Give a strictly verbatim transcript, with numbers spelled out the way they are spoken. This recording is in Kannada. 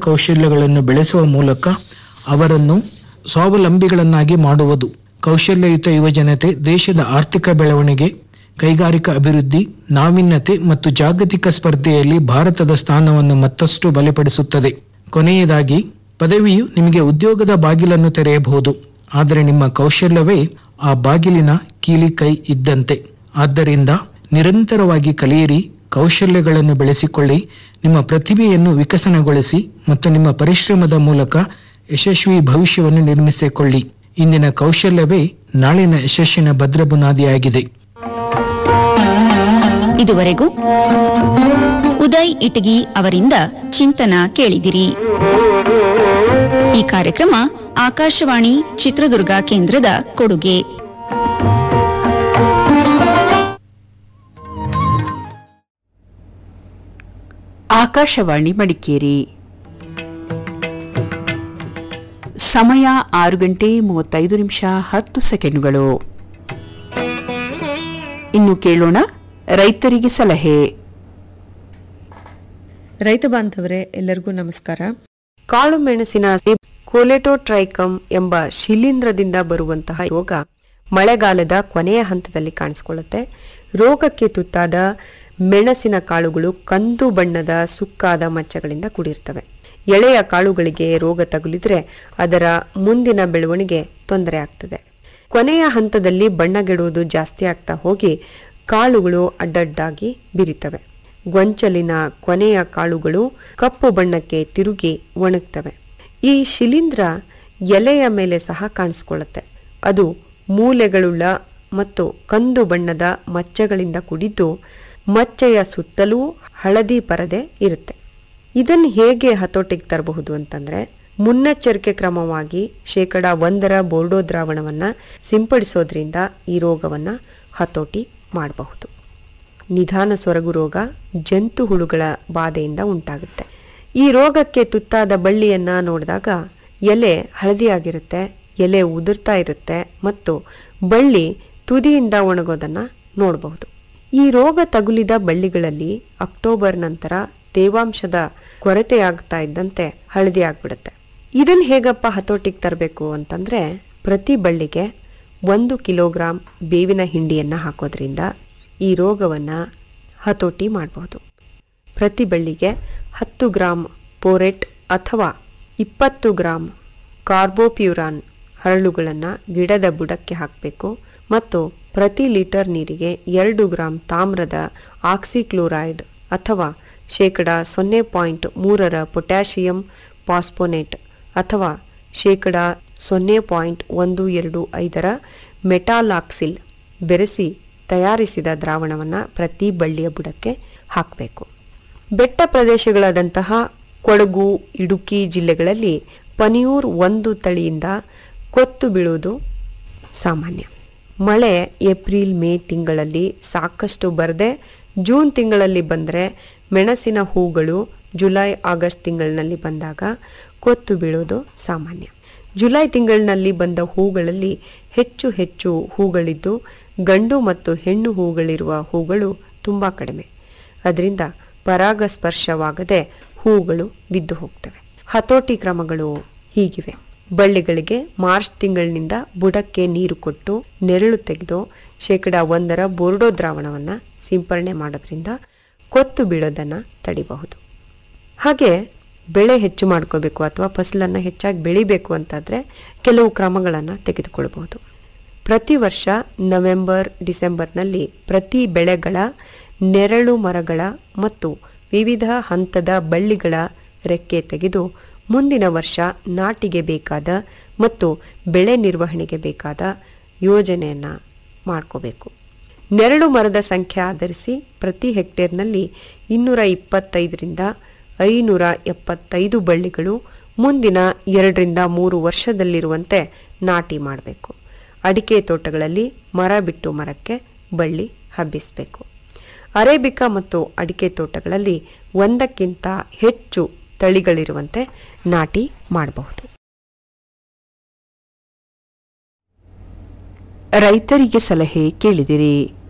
ಕೌಶಲ್ಯಗಳನ್ನು ಬೆಳೆಸುವ ಮೂಲಕ ಅವರನ್ನು ಸ್ವಾವಲಂಬಿಗಳನ್ನಾಗಿ ಮಾಡುವುದು. ಕೌಶಲ್ಯಯುತ ಯುವಜನತೆ ದೇಶದ ಆರ್ಥಿಕ ಬೆಳವಣಿಗೆ, ಕೈಗಾರಿಕಾ ಅಭಿವೃದ್ಧಿ, ನಾವೀನ್ಯತೆ ಮತ್ತು ಜಾಗತಿಕ ಸ್ಪರ್ಧೆಯಲ್ಲಿ ಭಾರತದ ಸ್ಥಾನವನ್ನು ಮತ್ತಷ್ಟು ಬಲಪಡಿಸುತ್ತದೆ. ಕೊನೆಯದಾಗಿ, ಪದವಿಯು ನಿಮಗೆ ಉದ್ಯೋಗದ ಬಾಗಿಲನ್ನು ತೆರೆಯಬಹುದು, ಆದರೆ ನಿಮ್ಮ ಕೌಶಲ್ಯವೇ ಆ ಬಾಗಿಲಿನ ಕೀಲಿ ಕೈ ಇದ್ದಂತೆ. ಆದ್ದರಿಂದ ನಿರಂತರವಾಗಿ ಕಲಿಯಿರಿ, ಕೌಶಲ್ಯಗಳನ್ನು ಬೆಳೆಸಿಕೊಳ್ಳಿ, ನಿಮ್ಮ ಪ್ರತಿಭೆಯನ್ನು ವಿಕಸನಗೊಳಿಸಿ ಮತ್ತು ನಿಮ್ಮ ಪರಿಶ್ರಮದ ಮೂಲಕ ಯಶಸ್ವಿ ಭವಿಷ್ಯವನ್ನು ನಿರ್ಮಿಸಿಕೊಳ್ಳಿ. ಇಂದಿನ ಕೌಶಲ್ಯವೇ ನಾಳಿನ ಯಶಸ್ಸಿನ ಭದ್ರ ಬುನಾದಿಯಾಗಿದೆ. ಇದುವರೆಗೂ ಉದಯ್ ಇಟಗಿ ಅವರಿಂದ ಚಿಂತನ ಕೇಳಿದಿರಿ. ಈ ಕಾರ್ಯಕ್ರಮ ಆಕಾಶವಾಣಿ ಚಿತ್ರದುರ್ಗ ಕೇಂದ್ರದ ಕೊಡುಗೆ. ಆಕಾಶವಾಣಿ ಮಡಿಕೇರಿ. ಸಮಯ ಆರು ಗಂಟೆ ಮೂವತ್ತೈದು ನಿಮಿಷ ಹತ್ತು ಸೆಕೆಂಡ್ಗಳು. ಇನ್ನು ಕೇಳೋಣ ರೈತರಿಗೆ ಸಲಹೆ. ರೈತ ಬಾಂಧವರೇ, ಎಲ್ಲರಿಗೂ ನಮಸ್ಕಾರ. ಕಾಳು ಮೆಣಸಿನ ಕೊಲೆಟೋಟ್ರೈಕಮ್ ಎಂಬ ಶಿಲೀಂಧ್ರದಿಂದ ಬರುವಂತಹ ರೋಗ ಮಳೆಗಾಲದ ಕೊನೆಯ ಹಂತದಲ್ಲಿ ಕಾಣಿಸಿಕೊಳ್ಳುತ್ತೆ. ರೋಗಕ್ಕೆ ತುತ್ತಾದ ಮೆಣಸಿನ ಕಾಳುಗಳು ಕಂದು ಬಣ್ಣದ ಸುಕ್ಕಾದ ಮಚ್ಚಗಳಿಂದ ಕೂಡಿರ್ತವೆ. ಎಳೆಯ ಕಾಳುಗಳಿಗೆ ರೋಗ ತಗುಲಿದ್ರೆ ಅದರ ಮುಂದಿನ ಬೆಳವಣಿಗೆ ತೊಂದರೆ ಆಗ್ತದೆ. ಕೊನೆಯ ಹಂತದಲ್ಲಿ ಬಣ್ಣಗೆಡುವುದು ಜಾಸ್ತಿ ಆಗ್ತಾ ಹೋಗಿ ಕಾಳುಗಳು ಅಡ್ಡಡ್ಡಾಗಿ ಬಿರಿತವೆ. ಗೊಂಚಲಿನ ಕೊನೆಯ ಕಾಳುಗಳು ಕಪ್ಪು ಬಣ್ಣಕ್ಕೆ ತಿರುಗಿ ಒಣಗ್ತವೆ. ಈ ಶಿಲೀಂಧ್ರ ಎಲೆಯ ಮೇಲೆ ಸಹ ಕಾಣಿಸಿಕೊಳ್ಳುತ್ತೆ. ಅದು ಮೂಲೆಗಳುಳ್ಳ ಮತ್ತು ಕಂದು ಬಣ್ಣದ ಮಚ್ಚಗಳಿಂದ ಕೂಡಿದ್ದು ಮಚ್ಚೆಯ ಸುತ್ತಲೂ ಹಳದಿ ಪರದೆ ಇರುತ್ತೆ. ಇದನ್ನು ಹೇಗೆ ಹತೋಟಿಗೆ ತರಬಹುದು ಅಂತಂದ್ರೆ, ಮುನ್ನೆಚ್ಚರಿಕೆ ಕ್ರಮವಾಗಿ ಶೇಕಡ ಒಂದರ ಬೋರ್ಡೋ ದ್ರಾವಣವನ್ನ ಸಿಂಪಡಿಸೋದ್ರಿಂದ ಈ ರೋಗವನ್ನ ಹತೋಟಿ ಮಾಡಬಹುದು. ನಿಧಾನ ಸೊರಗು ರೋಗ ಜಂತು ಹುಳುಗಳ ಬಾಧೆಯಿಂದ ಉಂಟಾಗುತ್ತೆ. ಈ ರೋಗಕ್ಕೆ ತುತ್ತಾದ ಬಳ್ಳಿಯನ್ನ ನೋಡಿದಾಗ ಎಲೆ ಹಳದಿಯಾಗಿರುತ್ತೆ, ಎಲೆ ಉದುರ್ತಾ ಇರುತ್ತೆ ಮತ್ತು ಬಳ್ಳಿ ತುದಿಯಿಂದ ಒಣಗೋದನ್ನ ನೋಡಬಹುದು. ಈ ರೋಗ ತಗುಲಿದ ಬಳ್ಳಿಗಳಲ್ಲಿ ಅಕ್ಟೋಬರ್ ನಂತರ ತೇವಾಂಶದ ಕೊರತೆ ಆಗ್ತಾ ಇದ್ದಂತೆ ಹಳದಿ ಆಗ್ಬಿಡುತ್ತೆ. ಇದನ್ನ ಹೇಗಪ್ಪ ಹತೋಟಿಗೆ ತರಬೇಕು ಅಂತಂದ್ರೆ, ಪ್ರತಿ ಬಳ್ಳಿಗೆ ಒಂದು ಕಿಲೋಗ್ರಾಂ ಬೇವಿನ ಹಿಂಡಿಯನ್ನ ಹಾಕೋದ್ರಿಂದ ಈ ರೋಗವನ್ನ ಹತೋಟಿ ಮಾಡಬಹುದು. ಪ್ರತಿ ಬಳ್ಳಿಗೆ ಹತ್ತು ಗ್ರಾಂ ಪೋರೆಟ್ ಅಥವಾ ಇಪ್ಪತ್ತು ಗ್ರಾಂ ಕಾರ್ಬೋಪ್ಯೂರಾನ್ ಹರಳುಗಳನ್ನು ಗಿಡದ ಬುಡಕ್ಕೆ ಹಾಕಬೇಕು ಮತ್ತು ಪ್ರತಿ ಲೀಟರ್ ನೀರಿಗೆ ಎರಡು ಗ್ರಾಂ ತಾಮ್ರದ ಆಕ್ಸಿಕ್ಲೋರೈಡ್ ಅಥವಾ ಶೇಕಡ ಸೊನ್ನೆ ಪಾಯಿಂಟ್ ಮೂರರ ಪೊಟ್ಯಾಷಿಯಂ ಪಾಸ್ಪೋನೇಟ್ ಅಥವಾ ಶೇಕಡ ಸೊನ್ನೆ ಪಾಯಿಂಟ್ ಒಂದು ಎರಡು ಐದರ ಮೆಟಾಲಾಕ್ಸಿಲ್ ಬೆರೆಸಿ ತಯಾರಿಸಿದ ದ್ರಾವಣವನ್ನು ಪ್ರತಿ ಬಳ್ಳಿಯ ಬುಡಕ್ಕೆ ಹಾಕಬೇಕು. ಬೆಟ್ಟ ಪ್ರದೇಶಗಳಾದಂತಹ ಕೊಡಗು, ಇಡುಕಿ ಜಿಲ್ಲೆಗಳಲ್ಲಿ ಪನಿಯೂರ್ ಒಂದು ತಳಿಯಿಂದ ಕೊತ್ತು ಬೀಳುವುದು ಸಾಮಾನ್ಯ. ಮಳೆ ಏಪ್ರಿಲ್ ಮೇ ತಿಂಗಳಲ್ಲಿ ಸಾಕಷ್ಟು ಬರದೆ ಜೂನ್ ತಿಂಗಳಲ್ಲಿ ಬಂದರೆ ಮೆಣಸಿನ ಹೂಗಳು ಜುಲೈ ಆಗಸ್ಟ್ ತಿಂಗಳಿನಲ್ಲಿ ಬಂದಾಗ ಕೊತ್ತು ಬೀಳೋದು ಸಾಮಾನ್ಯ. ಜುಲೈ ತಿಂಗಳಿನಲ್ಲಿ ಬಂದ ಹೂಗಳಲ್ಲಿ ಹೆಚ್ಚು ಹೆಚ್ಚು ಹೂಗಳಿದ್ದು ಗಂಡು ಮತ್ತು ಹೆಣ್ಣು ಹೂಗಳಿರುವ ಹೂಗಳು ತುಂಬ ಕಡಿಮೆ. ಅದರಿಂದ ಪರಾಗಸ್ಪರ್ಶವಾಗದೆ ಹೂಗಳು ಬಿದ್ದು ಹೋಗ್ತವೆ. ಹತೋಟಿ ಕ್ರಮಗಳು ಹೀಗಿವೆ. ಬಳ್ಳಿಗಳಿಗೆ ಮಾರ್ಚ್ ತಿಂಗಳಿನಿಂದ ಬುಡಕ್ಕೆ ನೀರು ಕೊಟ್ಟು ನೆರಳು ತೆಗೆದು ಶೇಕಡ ಒಂದರ ಬೋರ್ಡೋ ದ್ರಾವಣವನ್ನು ಸಿಂಪರಣೆ ಮಾಡೋದ್ರಿಂದ ಕೊತ್ತು ಬೀಳೋದನ್ನು ತಡಿಬಹುದು. ಹಾಗೆ ಬೆಳೆ ಹೆಚ್ಚು ಮಾಡ್ಕೋಬೇಕು ಅಥವಾ ಫಸಲನ್ನು ಹೆಚ್ಚಾಗಿ ಬೆಳಿಬೇಕು ಅಂತಾದರೆ ಕೆಲವು ಕ್ರಮಗಳನ್ನು ತೆಗೆದುಕೊಳ್ಬಹುದು. ಪ್ರತಿ ವರ್ಷ ನವೆಂಬರ್ ಡಿಸೆಂಬರ್ನಲ್ಲಿ ಪ್ರತಿ ಬೆಳೆಗಳ ನೆರಳು ಮರಗಳ ಮತ್ತು ವಿವಿಧ ಹಂತದ ಬಳ್ಳಿಗಳ ರೆಕ್ಕೆ ತೆಗೆದು ಮುಂದಿನ ವರ್ಷ ನಾಟಿಗೆ ಬೇಕಾದ ಮತ್ತು ಬೆಳೆ ನಿರ್ವಹಣೆಗೆ ಬೇಕಾದ ಯೋಜನೆಯನ್ನು ಮಾಡ್ಕೋಬೇಕು. ನೆರಳು ಮರದ ಸಂಖ್ಯೆ ಆಧರಿಸಿ ಪ್ರತಿ ಹೆಕ್ಟೇರ್ನಲ್ಲಿ ಇನ್ನೂರ ಇಪ್ಪತ್ತೈದರಿಂದ ಐನೂರ ಎಪ್ಪತ್ತೈದು ಬಳ್ಳಿಗಳು ಮುಂದಿನ ಎರಡರಿಂದ ಮೂರು ವರ್ಷದಲ್ಲಿರುವಂತೆ ನಾಟಿ ಮಾಡಬೇಕು. ಅಡಿಕೆ ತೋಟಗಳಲ್ಲಿ ಮರ ಬಿಟ್ಟು ಮರಕ್ಕೆ ಬಳ್ಳಿ ಹಬ್ಬಿಸಬೇಕು. ಅರೇಬಿಕಾ ಮತ್ತು ಅಡಿಕೆ ತೋಟಗಳಲ್ಲಿ ಒಂದಕ್ಕಿಂತ ಹೆಚ್ಚು ತಳಿಗಳಿರುವಂತೆ ನಾಟಿ ಮಾಡಬಹುದು. ರೈತರಿಗೆ ಸಲಹೆ ಕೇಳಿದಿರಿ.